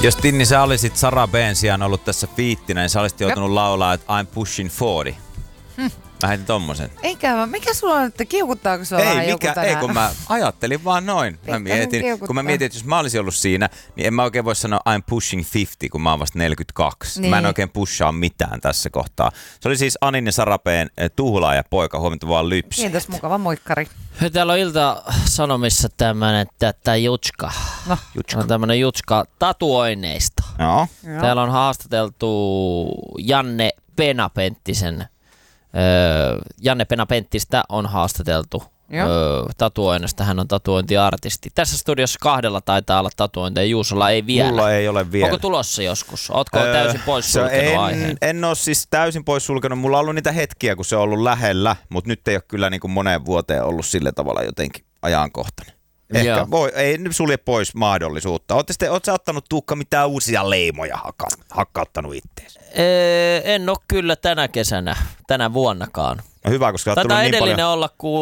Jos Tinni, sä olisit Sara B:n sijaan ollut tässä fiittinä, niin sä olisit joutunut laulaa, että I'm pushing 40. Mä heitin tommosen. Eikä, mikä sulla on, että kiukuttaako sua vähän joku tänään? Ei, kun mä ajattelin vaan noin. Kun mä mietin, että jos mä olisin ollut siinä, niin en mä oikein voi sanoa I'm pushing 50, kun mä oon vasta 42. Niin. Mä en oikein pushaa mitään tässä kohtaa. Se oli siis Anin ja Sara B:n Tuhlaaja poika, huomenta vaan lypsi. Kiitos, mukava moikkari. Täällä on Ilta-Sanomissa tämmönen, että Jutska. No. On tämmönen Jutska tatuoinneista. No. Täällä on haastateltu Janne Penapenttistä on haastateltu tatuoinnista. Hän on tatuointiartisti. Tässä studiossa 2 taitaa olla tatuointeja. Juusolla ei vielä. Mulla ei ole vielä. Onko tulossa joskus? Ootko täysin pois sulkenut aiheen? En ole siis täysin pois sulkenut. Mulla on ollut niitä hetkiä, kun se on ollut lähellä, mutta nyt ei ole kyllä niin kuin moneen vuoteen ollut sillä tavalla jotenkin ajankohtainen. Ehkä ei sulje pois mahdollisuutta. Ootko sä ottanut, Tuukka, mitään uusia leimoja hakkauttanut itteensä? En ole kyllä tänä vuonnakaan. No hyvä, koska taitaa niin edellinen paljon...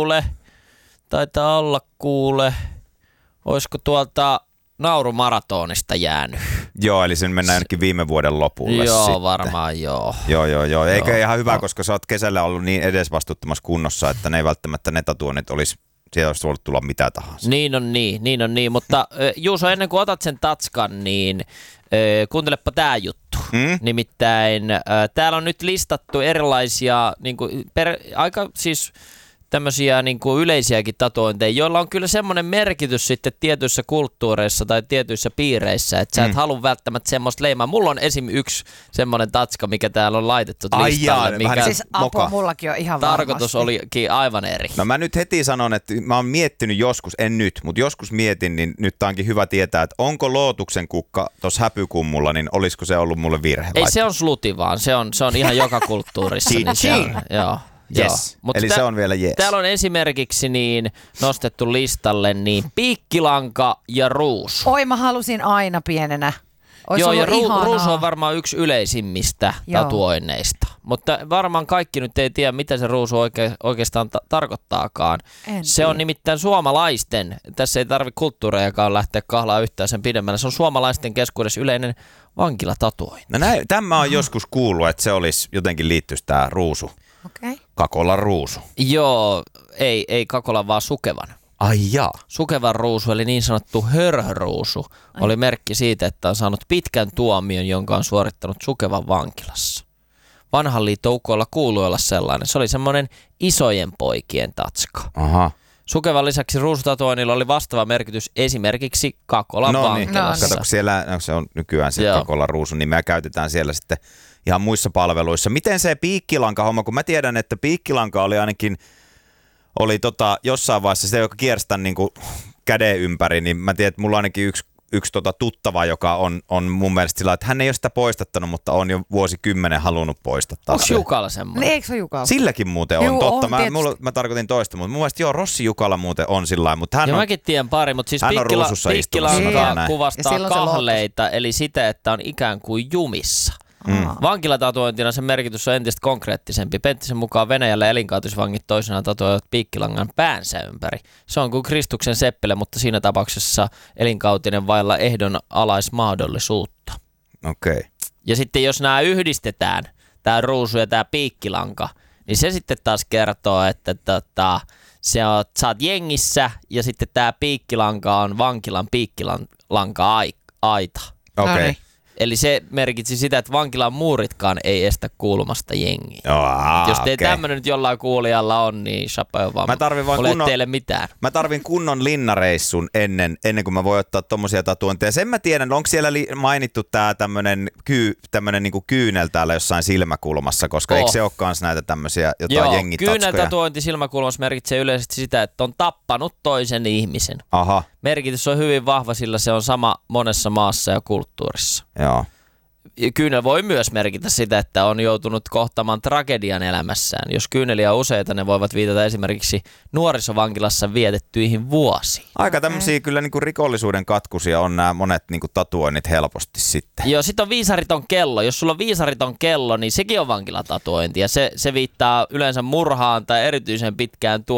olla kuule. Olisiko tuolta Naurumaratonista jäänyt? Joo, eli sen mennään jonnekin viime vuoden lopulle. Joo, sitten. Varmaan joo. Joo. Eikä ihan hyvä, koska sä oot kesällä ollut niin edesvastuuttomassa kunnossa, että ne ei välttämättä ne tatuoinnit olisi... Siellä olisi voinut tulla mitä tahansa. Niin on niin. Mutta Juuso, ennen kuin otat sen tatskan, niin kuuntelepa tää juttu. Nimittäin täällä on nyt listattu erilaisia, aika siis tämmöisiä yleisiäkin tatuointeja, joilla on kyllä semmoinen merkitys sitten tietyissä kulttuureissa tai tietyissä piireissä, että sä et halua välttämättä semmoista leimaa. Mulla on esim. Yksi semmoinen tatska, mikä täällä on laitettu listalle. Mikä siis apua, mullakin on ihan tarkoitus olikin aivan eri. No mä nyt heti sanon, että mä oon miettinyt joskus, en nyt, mutta joskus mietin, niin nyt onkin hyvä tietää, että onko Lootuksen kukka tuossa häpykummulla, niin olisiko se ollut mulle virhe? Ei, se on sluti vaan, se on ihan joka kulttuurissa. Joo. Yes. Eli se on vielä yes. Täällä on esimerkiksi nostettu listalle piikkilanka ja ruusu. Oi, mä halusin aina pienenä. Joo, ja ruusu on varmaan yksi yleisimmistä tatuoinneista. Mutta varmaan kaikki nyt ei tiedä, mitä se ruusu oikeastaan tarkoittaakaan. Se on nimittäin suomalaisten, tässä ei tarvitse kulttuurejakaan lähteä kahlaa yhtään sen pidemmälle, se on suomalaisten keskuudessa yleinen vankilatatuointi. No tämä on joskus kuullut, että se olisi jotenkin liittyisi tämä ruusu. Okay. Kakolan ruusu. Joo, ei Kakolan, vaan Sukevan. Ai jaa. Sukevan ruusu, eli niin sanottu hörhöruusu, oli merkki siitä, että on saanut pitkän tuomion, jonka on suorittanut Sukevan vankilassa. Vanhan liiton ukoilla kuului olla sellainen. Se oli semmoinen isojen poikien tatska. Aha. Sukevan lisäksi ruusutatuoinnilla oli vastaava merkitys esimerkiksi Kakolan vankilassa. Kato, kun siellä se on nykyään se Kakolan ruusu, niin me käytetään siellä sitten ihan muissa palveluissa. Miten se piikkilanka-homma, kun mä tiedän, että piikkilanka oli ainakin, jossain vaiheessa se, joka kierstää niinku käden ympäri, niin mä tiedän, että mulla on ainakin yksi tuttava, joka on mun mielestä sillä, että hän ei ole sitä poistattanut, mutta on jo vuosikymmenen halunnut poistattaa. Onko Jukala semmoinen? Eikö se Jukala? Silläkin muuten on, totta. Mä tarkoitin toista, mutta mun mielestä Rossi Jukala muuten on sillä mutta hän on... mäkin tiedän pari, mutta siis piikkilanka kuvastaa kahleita, eli sitä, että on ikään kuin jumissa. Vankilatatuointina sen merkitys on entistä konkreettisempi. Penttisen mukaan Venäjällä elinkautisvangit toisenaan tatuoivat piikkilangan päänsä ympäri. Se on kuin Kristuksen seppele, mutta siinä tapauksessa elinkautinen vailla ehdonalaismahdollisuutta. Okei. Okay. Ja sitten jos nämä yhdistetään, tämä ruusu ja tämä piikkilanka, niin se sitten taas kertoo, että sä oot jengissä ja sitten tämä piikkilanka on vankilan piikkilanka-aita. Okei. Okay. Eli se merkitsi sitä, että vankilan muuritkaan ei estä kuulumasta jengiä. Jos tämmöinen nyt jollain kuulijalla on, niin chapeau vaan. Teille mitään. Mä tarvin kunnon linnareissun ennen kuin mä voin ottaa tommosia tatuointeja. Sen mä tiedän, onko siellä mainittu tää tämmönen niinku kyynel täällä jossain silmäkulmassa, koska eikö se ole kans näitä tämmösiä jotain jengitatskoja? Kyyneltatuointi silmäkulmassa merkitsee yleisesti sitä, että on tappanut toisen ihmisen. Aha. Merkitys on hyvin vahva, sillä se on sama monessa maassa ja kulttuurissa. Joo. Kyynel voi myös merkitä sitä, että on joutunut kohtaamaan tragedian elämässään. Jos kyyneliä on useita, ne voivat viitata esimerkiksi nuorisovankilassa vietettyihin vuosiin. Aika tämmöisiä kyllä niinku rikollisuuden katkusia on nämä monet niinku tatuoinnit helposti sitten. Joo, sitten on viisariton kello. Jos sulla on viisariton kello, niin sekin on vankilatatuointi. Ja se viittaa yleensä murhaan tai erityisen pitkään